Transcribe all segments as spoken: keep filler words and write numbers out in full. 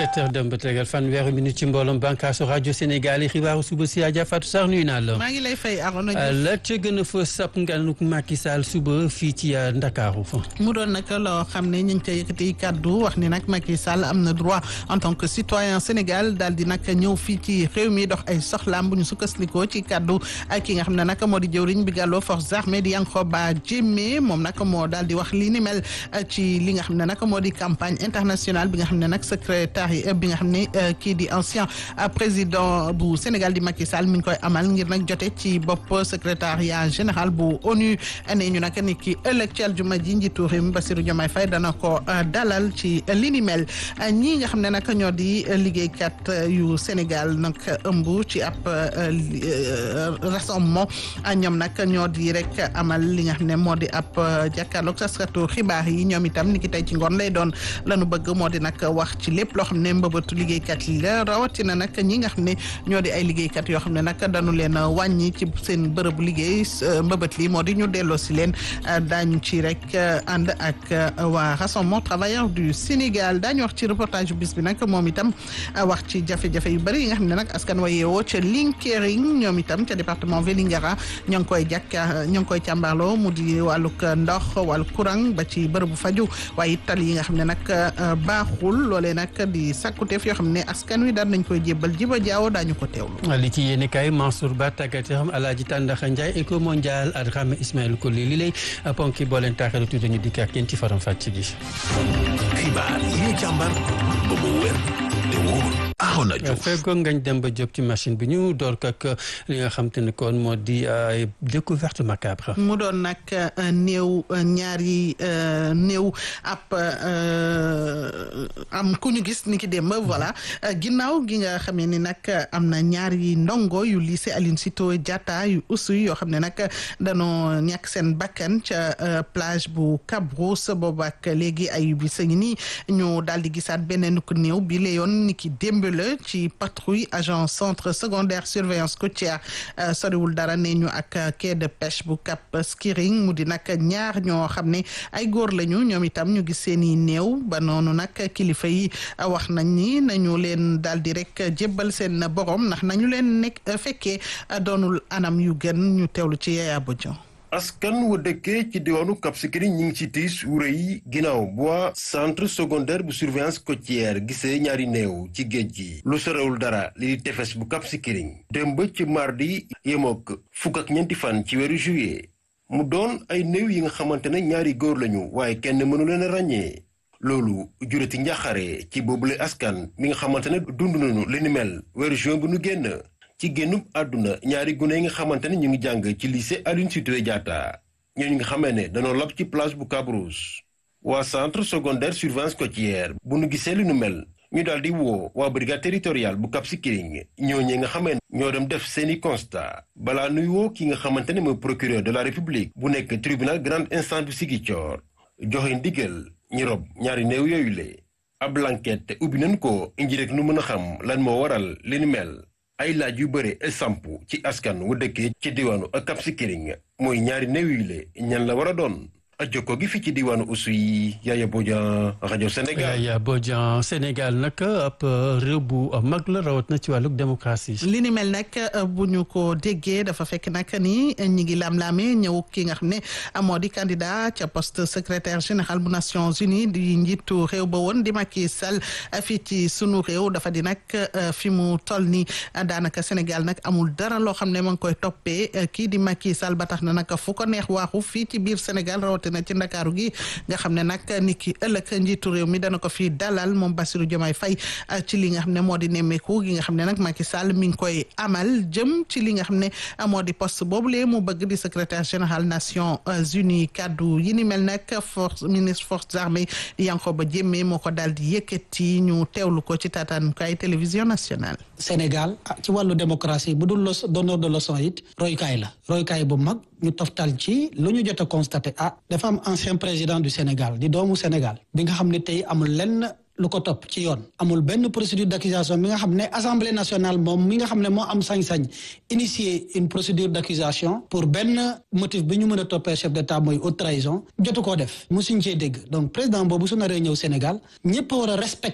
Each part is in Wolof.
sept heures dem ba tegal fanweeri minute ci mbooloom bànqaasu rajo Sénégal yi xibaaru suba si Adja Fatou Sarr nuyu naa la. maa ngi lay fay Arona Diouf. la ca gën a fa sap nganuk Macky Sall suba fii ci Ndakaaru fa. mu doon nag loo xam ne ñu ngi koy yëkkati kaddu wax ni nag Macky Sall am na droit en tant que citoyen Sénégal daal di nag ñëw fii ci réew mi dox ay soxlaam bu ñu sukkandikoo ci kaddu ak ki nga xam ne nag moo di jëwriñ bi gàlloo forces armées di Yankhoba Diémé moom nag moo daal di wax li ni mel ci li nga xam ne nag moo di campagne internationale bi nga xam ne nag secrétaire bi nga xam ne kii di ancien président bu Sénégal di Macky Sall mi ngi koy amal ngir nag jote ci bopp secrétariat général bu ONU ne ñu nag ni ki ëllëg ci aljuma ji njiitu réew mi Bassirou Diomaye Faye dana ko dalal ci li ni mel ñii nga xam ne nag ñoo di liggéeykat yu Sénégal nag ëmb ci ab rassemblement ñoom nag ñoo di rek amal li nga xam ne moo di ab jàkkaarloog taskatu xibaar yi ñoom itam ni ki tey ci ngoon lay doon lanu bëgg moo di nag wax ci lépp loo xam ne mbëbëtu liggéeykat yi la rawatina nag ñi nga xam ne ñoo di ay liggéeykat yoo xam ne nag dañu leen wàññi ci seen bërëbu liggéey mbëbët li moo di ñu delloo si leen daañu ci rek ànd ak waa Rassemblement travailleurs du Sénégal daañu wax ci reportage bis bi nag moom itam wax ci jafe-jafe yu bëri yi nga xam ne nag askan wa yeewoo ca Linkering ñoom itam ca département Vélingara ñoo ngi koy jàkka ñoo ngi koy càmbarloo mu di wàllug ndox wàllu courant ba ci bërëbu faju waaye ital yi nga xam ne nag baaxul loolee nag di sàkkuteef yoo xam ne askan wi daan nañ koy jébbal jiba jaawo daañu ko teewlu. li ci yéene kay Mansour Ba tàggat yaram Alaaji Tàndaxa Njaay éco mondial ak Rame Ismaël Koli li lay ponki boo leen taaxee tuuti ñu dikk ak yéen ci faram fàcc gi. xibaar yi ñu càmbar ba mu wér te wóor. Arona Diouf feggoog ngañ dem ba jóg ci machine bi ñu door ak li nga xam te ne kon moo di découverte macabre. mu doon nag néew ñaari néew ab am ku ñu gis ni ki démb voilà ginnaaw gi nga xamee ni nag am na ñaari ndongo yu lycée Aline Sitoé Diatta yu Oussouye yoo xam ne nag danoo ñàkk seen bakkan ca plage bu Cabrousse boobu ak léegi ay bis ngi nii ñu daal di gisaat beneen ku néew bi la yoon ni ki démb la ci patrouille agent centre secondaire surveillance côtière soriwul dara ne ñu ak quai de pêche bu Cap Skirring mu di nag ñaar ñoo xam ne ay góor lañu ñoom itam ñu gis seeni néew ba noonu nag kilifa yi wax nañ ni nañu leen daal di rek jébbal seen borom ndax nañu leen nekk fekkee doonul anam yu gën ñu teewlu ci Yaya Bodian. askan wu dëkkee ci diwaanu Cap Skirring ñi ngi ci tiis wu rëy ginnaaw bu centre secondaire bu surveillance côtière gisee ñaari néew ci géej gi lu sorewul dara li di tefes bu Cap Skirring démb ci mardi yemook fukk ak ñeenti fan ci weeru juillet mu doon ay néew yi nga xamante ne ñaari góor lañu waaye kenn mënu leen a ràññee loolu jurati njaaxare ci boobule askan mi nga xamante ne dund nañu li ni mel weeru juin bu nu génn ci génnub àdduna ñaari gune yi nga xamante ne ñu ngi jàng ci lycée Aline Sitoé Diatta ñooñu nga xamee ne danoo lab ci plage bu Cabrousse waa centre secondaire surveillance côtière bu nu gisee li nu mel ñu daal di woo waa brigade territoriale bu Cap Skirring ñooñee nga xamee ne ñoo dem def seeni constat balaa nuy woo ki nga xamante ne mooy procureur de la république bu nekk tribunal grande instance bu Ziguinchor joxe ndigal ñi rob ñaari néew yooyu le ab enquête ubbi nañ ko indi rek nu mën a xam lan moo waral li ni mel ay laaj yu bëre samp ci askan wu dëkkee ci diwaanu Cap Skirring mooy ñaari néew yi le ñan la war a doon jokko gi fi ci diwaanu Oussouye Yaya Bodian rajo Sénégal. Yaya Bodian Sénégal nag ab réew bu mag la rawat na ci wàllug démocratie. li ni mel nag bu ñu ko déggee dafa fekk nag ni ñi ngi lam-laame ñëw ki nga xam ne moo di candidat ca poste secrétaire général bu Nations Unies di njiitu réew ba woon di Macky Sall fii ci sunu réew dafa di nag fi mu toll ni daanaka Sénégal nag amul dara loo xam ne ma ngi koy toppee kii di Macky Sall ba tax na nag fu ko neex waaxu fii ci biir Sénégal rawat na ci ndakaaru gi nga xam ne nag ni ki ëllëg njiitu réew mi dana ko fi dalal moom Bassirou Diomaye Faye ci li nga xam ne moo di nemmeeku gi nga xam ne nag Macky Sall mi ngi koy amal jëm ci li nga xam ne moo di poste boobu lee mu bëgg di secrétaire général Nations Unies kaddu yi ni mel nag force ministre forces armées Yankhoba Diémé moo ko daal di yëkkati ñu teewlu ko ci taataanukaay télévision nationale. Sénégal ci wàllu démocratie bu dul donneur de leçon it roykaay la roykaay bu mag ñu toftal ci lu ñu jot a constaté ah dafa am ancien président du Sénégal di doomu Sénégal bi nga xam ne tey amul lenn lu ko topp ci yoon amul benn procédure d'accusation mi nga xam ne assemblée nationale moom mi nga xam ne moo am sañ-sañ initier une procédure d'accusation pour benn motif bi ñu mën a toppee chef d'état mooy haute trahison jotu koo def musuñ cee dégg donc président boobu su naree ñëw Sénégal ñëpp a war a respecter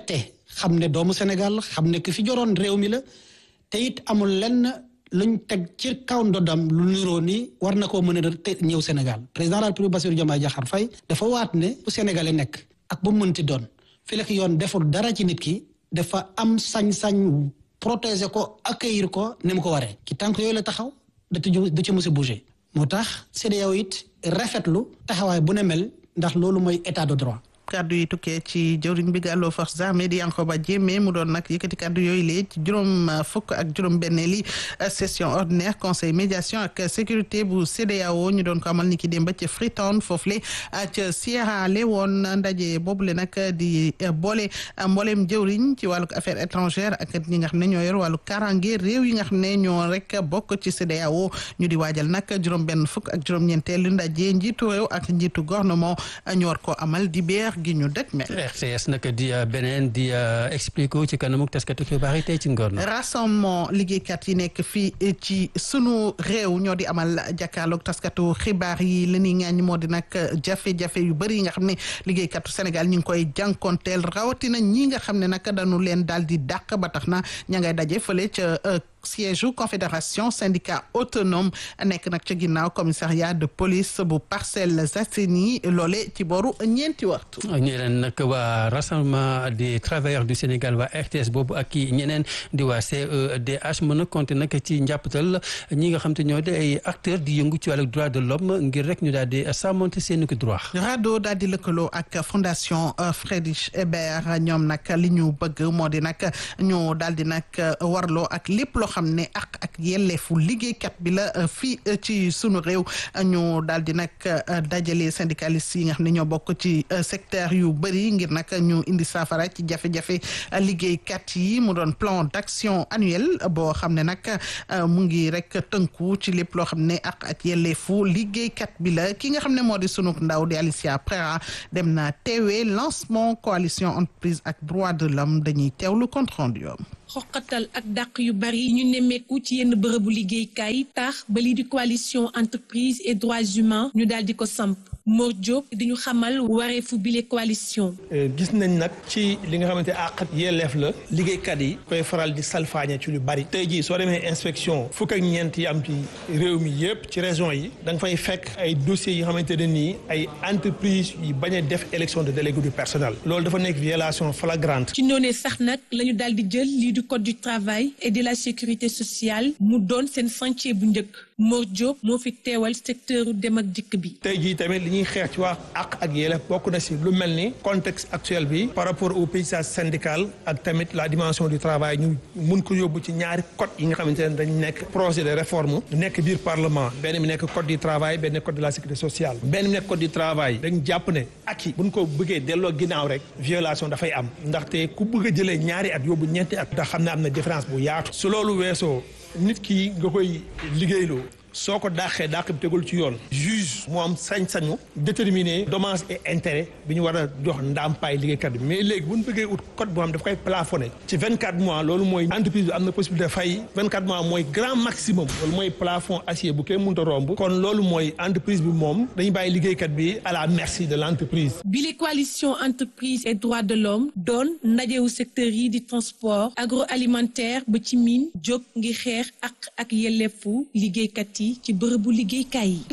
xam ne doomu Sénégal xam ne ki fi joroon réew mi la te it amul lenn luñ teg ci kaw ndodam lu niroo ni war na koo mën a ñëw Sénégal président de la République Bassirou Diomaye Diakhar Faye dafa waat ne bu Sénégalais nekk ak bu mënti doon fi la ki yoon deful dara ci nit ki dafa am sañ-sañ protéger ko accueillir ko ni mu ko waree ci tànk yooyu la taxaw da du ci mos a bouger moo tax C E D E A O it rafetlu taxawaay bu ne mel ndax loolu mooy état de droit. kaddu yi tukkee ci jëwriñ bi gàlloo forces armées di Yankhoba Diémé mu doon nag yëkkati kaddu yooyu lee ci juróom fukk ak juróom benneeli session ordinaire conseil médiation ak sécurité bu C E D E A O ñu doon ko amal ni ki démb ca Freetown foofule ca Sierra Leone ndaje boobule nag di boole mbooleem jëwriñ ci wàllu affaires étrangères ak ñi nga xam ne ñoo yor wàllu karange réew yi nga xam ne ñoo rek bokk ci C E D E A O ñu di waajal nag juróom benn fukk ak juróom ñeenteelu ndaje njiitu réew ak njiitu gouvernement ñu war ko amal di beer gi ñu dëkk mel. R T S nag di beneen di expliqué ci kanamu taskatu xibaar yi tey ci ngoon. rassemblement liggéeykat yi nekk fii ci sunu réew ñoo di amal jàkkaarloog taskatu xibaar yi li ñuy ñaan moo di nag jafe-jafe yu bëri yi nga xam ne liggéeykatu Sénégal ñu ngi koy jànkonteel rawatina ñi nga xam ne nag dañu leen daal di dàq ba tax na ña ngay daje fële ca siège confédération syndicat autonome nekk nag ca ginnaaw commissariat de police bu Parcelles Assainies loole ci booru ñeenti waxtu. ñeneen nag waa rassemblement des travailleurs du Sénégal waa R T S boobu ak i ñeneen di waa C E D H mën a compter nag ci njàppatal ñi nga xam te ñoo di ay acteurs di yëngu ci wàllu droit de l'homme ngir rek ñu daal di sàmmonte seen i droit. RADDHO daal di lëkkaloo ak fondation Friedrich Ebert ñoom nag li ñu bëgg moo di nag ñu daal di nag warloo ak lépp loo xam ne ak ak yelleefu liggéeykat bi la fii ci sunu réew ñu daal di nag dajale syndicalistes yi nga xam ne ñoo bokk ci secteur yu bëri ngir nag ñu indi saafara ci jafe-jafe liggéeykat yi mu doon plan d'action annuel boo xam ne nag mu ngi rek tënku ci lépp loo xam ne ak ak yelleefu liggéeykat bi la ki nga xam ne moo di sunu ndaw di Alicia Prera dem na teewee lancement coalition entreprise ak droit de l'homme dañuy teewlu compte rendu xoqatal ak dàq yu bari ñu nemmeeku ci yenn bërëbu liggéeykaay tax ba lii di coalition entreprise et droits humains ñu daal di ko samp Mor Diop di ñu xamal wareefu bile coalition. gis nañ nag ci li nga xamante àq ak yelleef la liggéeykat yi koy faral di salfaañe ci lu bari tey jii soo demee inspection fukk ak ñeent yi am ci réew mi yëpp ci région yi da nga fay fekk ay dossiers yi nga xamante ne nii ay entreprise yi bañ a def élection de délégué du personnel loolu dafa nekk violation flagrante. ci noonee sax nag la ñu daal di jël lii du code du travail et de la sécurité sociale mu doon seen chantier bu njëkk Mor Diop moo fi teewal secteur dem ak dikk bi. tey jii tamit li ñuy xeex ci waa àq ak yelleef bokk na si lu mel ni contexte actuel bi par rapport au paysage syndical ak tamit la dimension du travail ñu mun ko yóbbu ci ñaari code yi nga xamante ne dañ nekk projet de réforme nekk biir parlement benn mi nekk code du travail benn code de la sécurité sociale benn mi nekk code du travail dañ jàpp ne ak yi buñ ko bëggee delloo ginnaaw rek violation dafay am ndaxte ku bëgg a jëlee ñaari at yóbbu ñeenti at ndax xam ne am na différence bu yaatu su loolu weesoo nit ki nga koy liggéeyloo soo ko dàqee dàq bi tegul ci yoon juge moo am sañ-sañu déterminer dommages et intérêts bi ñu war a jox ndàmpaay liggéeykat bi mais léegi bu ñu bëggee ut code boo xam daf koy plafonné ci vingt quatre mois loolu mooy entreprise bi am na possibilité fay vingt quatre mois mooy grand maximum loolu mooy plafond acier bu kenn mënut a romb kon loolu mooy entreprise bi moom dañuy bàyyi liggéeykat bi à la merci de l' entreprise. bile coalition entreprise et droits de l'homme doon ndajewu secteur yi di transport agroalimentaire ba ci mine jóg ngi xeex ak ak yelleefu liggéeykat yi ci bërëbu liggéeykaay yi.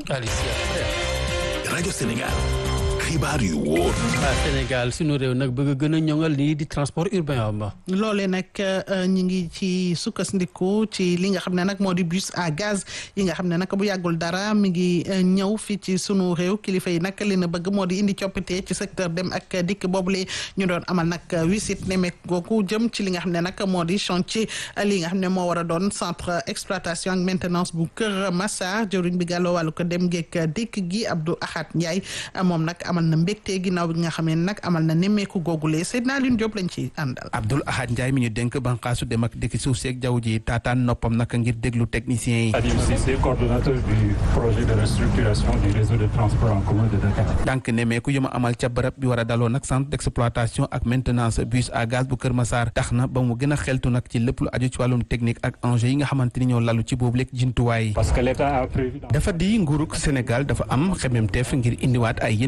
rajo Sénégal xibaar yu wóor. waa Sénégal sunu réew nag bëgg a gën a ñoŋal lii di transport urbain am. loolee nag ñi ngi ci sukkandiku ci li nga xam ne nag moo di bus à gaz yi nga xam ne nag bu yàggul dara mi ngi ñëw fii ci sunu réew kilifa yi nag li na bëgg moo di indi coppite ci secteur dem ak dikk boobule ñu doon amal nag wisit nemeek googu jëm ci li nga xam ne nag moo di chantier li nga xam ne moo war a doon centre exploitation ak maintenance bu Kër Massar jëwriñ bi gàlloo wàllu ko dem geek dikk gi Abdou Ahad Ndiaye moom nag amal na mbégte ginnaaw bi nga xam ne nag amal na nemmeeku googule Seydina Alioune Diop lañ ci àndal. Abdoul Ahad Ndiaye mi ñu dénk banqaasu dem ak dëkk suuf seeg jaww ji taataan noppam nag ngir déglu techniciens yi. Aliou Cissé, coordonnateur du projet de restructuration du réseau de transport en commun de Dakar. tànk nemmeeku yu ma amal ca bërëb bi war a daloo nag centre d'exploitation ak maintenance bus à gaz bu Kër Massar tax na ba mu gën a xeltu nag ci lépp lu aju ci wàllum technique ak enjeu yi nga xamante ni ñoo lalu ci boobu léegi jumtuwaay. parce que l'État a prévu. dafa di nguurug Sénégal dafa am xememteef ngir indiwaat ay yeneen bus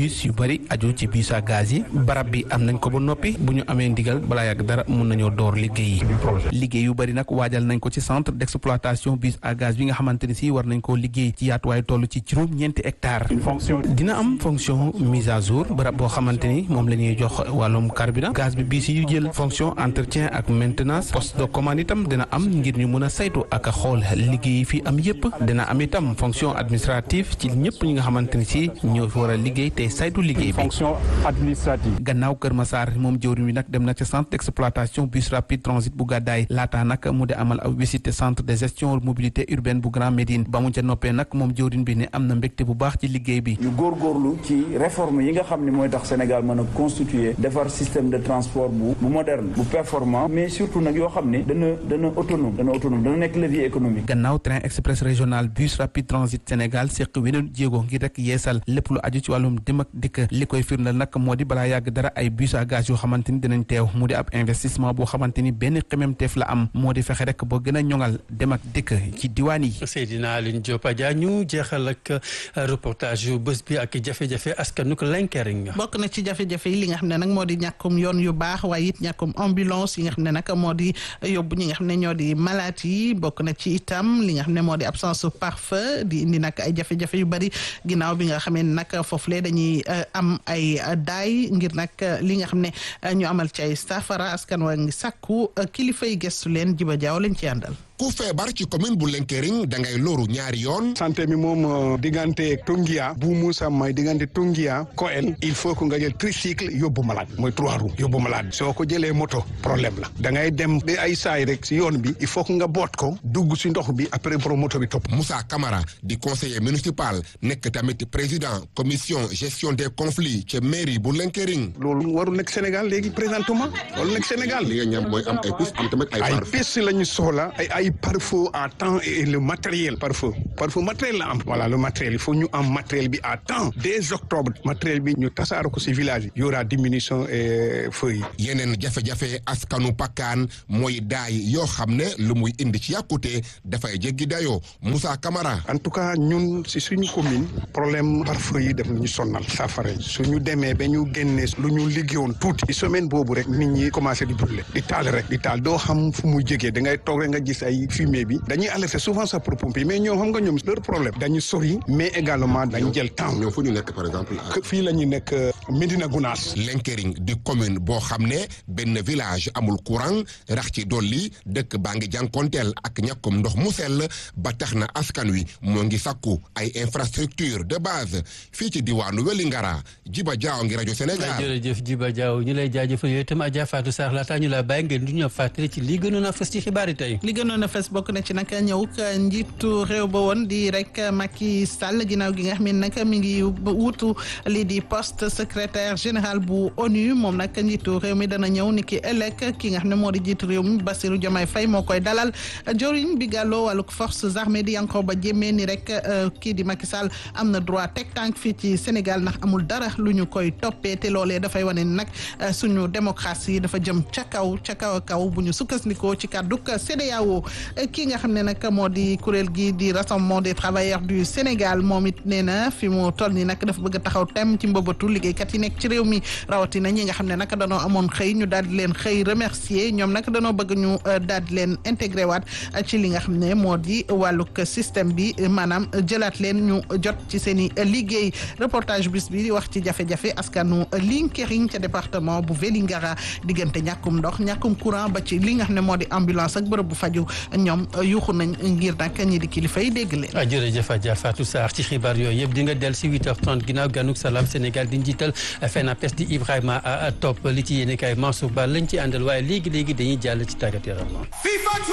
bus yu bëri aju ci bus à gaz yi barab bi am nañ ko ba noppi bu ñu amee ndigal balaa yàgg dara mun nañoo door liggéey yi liggéey yu bëri nag waajal nañ ko ci centre d'exploitation bus à gaz bi nga xamante ni si war nañ koo liggéey ci yaatuwaay toll ci juróom ñeenti hectares dina am fonction mise à jour barab boo xamante ni moom la ñuy jox wàllum carburant gaz bi bus yu jël fonction entretien ak maintenance poste de commande itam dina am ngir ñu mën a saytu ak a xool liggéey yi fi am yëpp dina am itam fonction administrative ci ñëpp ñi nga xamante ni si ñoo fi war a liggéey te saytu liggéey bi fonction administrative. gannaaw Kër Massar moom jëwriñ wi nag dem na ca centre d'exploitation bus rapide transit bu Gàddaay laataa nag mu di amal ab visite centre de gestion mobilité urbaine bu Grand Médine ba mu ca noppee nag moom jëwriñ bi ne am na mbégte bu baax ci liggéey bi. ñu góorgóorlu ci réforme yi nga xam ne mooy tax Sénégal mën a constituer defar système de transport bu bu moderne bu performant mais surtout nag yoo xam ne dana dana autonome dana autonome dana nekk levier économique. gannaaw train express régional bus rapide transit Sénégal seq weneen jéego ngir rek yeesal lépp lu aju ci wàllum dem ak dikk li koy firndal nag moo di balaa yàgg dara ay bus à gaz yoo xamante ni dinañ teew mu di ab investissement boo xamante ni benn xememteef la am moo di fexe rek boo gën a ñoŋal dem ak dikk ci diwaan yi. Seydina Aline Diop Adja ñu jeexal ak reportage yu bés bi ak jafe-jafe askanu ko Linkering. bokk na ci jafe-jafe yi li nga xam ne nag moo di ñàkkum yoon yu baax waaye it ñàkkum ambulance yi nga xam ne nag moo di yóbbu ñi nga xam ne ñoo di malade yi bokk na ci itam li nga xam ne moo di absence pare-feu di indi nag ay jafe-jafe yu bari ginnaaw bi nga xamee ne nag foofule dañuy am ay daay ngir nag li nga xam ne ñu amal ci ay saafara askan waa ngi sàkku kilifa yi gëstu leen Jiba Jaaw lañ ci àndal. ku feebar ci commune bu Linkering da ngay loru ñaari yoon. santé mi moom diggante Tungia bu Moussa may diggante Tungia Koel il faut que nga jël tricycle yóbbu malade mooy trois roues yóbbu malade soo ko jëlee moto problème la da ngay dem ba ay saay rek si yoon bi il faut que nga boot ko dugg si ndox bi après pour moto bi topp. Moussa Camara di conseiller municipal nekk tamit président commission gestion des conflits ca mairie bu Linkering. loolu warul nekk Sénégal léegi présentement warul nekk Sénégal. li nga ñam mooy am ay piste am tamit ay. ay piste la ñu soxla ay ay pare-feu à temps et le matériel pare-feu pare-feu matériel la am. voilà le matériel il faut ñu am matériel bi à temps dès octobre matériel bi ñu tasaare ko ci village yi y aura diminution et feu yi. yeneen jafe-jafe askanu Pakkaan mooy daay yoo xam ne lu muy indi ci yàkkute dafay jéggi dayoo Moussa Camara. en tout cas ñun ci suñu commune problème pare-feu yi daf ñu sonnal saafara yi suñu demee ba ñu génnee lu ñu liggéeyoon tuuti semaine boobu rek nit ñi commencé di brûler di taal rek di taal doo xam fu muy jógee da ngay toog rek nga gis ay fumée bi dañuy alerter souvent ça pour pompier mais ñoom xam nga ñoom leur problème dañu sori mais également dañu jël temps. ñoom fu ñu nekk par exemple. fii la ñu nekk Médina Gounass. Linkering di commune boo xam ne benn village amul courant rax ci dolli dëkk baa ngi jànkonteel ak ñàkkum ndox mu sell ba tax na askan wi moo ngi sakku ay infrastructure de base fii ci diwaanu Wélingara Jiba Jaaw ngi rajo Sénégal. jërëjëf Jiba Jaaw ñu lay jaajëfal yooyu itam Adja Fatou Sarr laata ñu la bàyyi ngeen du ñu fàttali ci li gënoon a fës ci xibaar yi tey. li gënoon a fës bokk na ci nag ñëw njiitu réew ba woon di rek Macky Sall ginnaaw gi nga xam ne nag mi ngi wutu lii di poste secrétaire général bu ONU moom nag njiitu réew mi dana ñëw ni ki ëllëg ki nga xam ne moo di njiitu réew mi Bassirou Diomaye Faye moo koy dalal joriñ bi gàlloo wàllug forces armées di Yankhoba Diémé ni rek kii di Macky Sall am na droit teg tànk fii ci Sénégal ndax amul dara lu ñu koy toppee te loolee dafay wane ni nag suñu démocratie dafa jëm ca kaw ca kaw a kaw bu ñu sukkandikoo ci kàddug C E D E A O ki nga xam ne nag moo di kuréel gi di rassemblement des travailleurs du Sénégal moom it nee na fi mu toll nii nag dafa bëgg a taxaw tem ci mbëbëtu liggéeykat yi nekk ci réew mi rawatina ñi nga xam ne nag danoo amoon xëy ñu daal di leen xëy remercier ñoom nag danoo bëgg ñu daal di leen intégré waat ci li nga xam ne moo di wàllug système bi maanaam jëlaat leen ñu jot ci seen i liggéey reportage bis bi di wax ci jafe-jafe askanu Linkering ca département bu Vélingara diggante ñàkkum ndox ñàkkum courant ba ci li nga xam ne moo di ambulance ak bërëb bu faju ñoom yuuxu nañ ngir nag ñi di kilifa yi dégg leen. ah jërëjëf Adja Fatou Sarr ci xibaar yooyu yëpp di nga del si huit heures trente ginnaaw ganuk Salam Sénégal di njiital FENAPES di Ibrahima Top li ci yéene kaay Mansour Ba lañ ci àndal waaye léegi léegi dañuy jàll ci tàggat yaram.